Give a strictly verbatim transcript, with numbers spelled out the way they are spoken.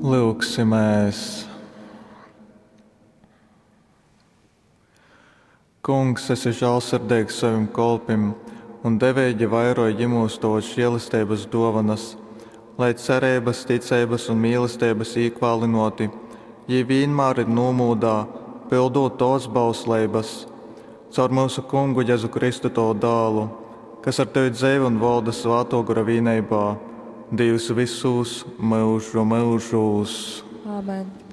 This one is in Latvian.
Lūksimies! Kungs, esi žēlsirdīgs savim kalpim un devīgi vairoji ģimūstošas žēlastības dāvanas, lai cerības, ticības un mīlestības īkvālinoti, jī vienmēr ir nomūdā, pildot tos bauslības, caur mūsu Kungu Jēzu Kristu to dālu, kas ar tevi dzīvo un valda svētā gara vienībā, Dievs visus mūžu mūžos. Amen.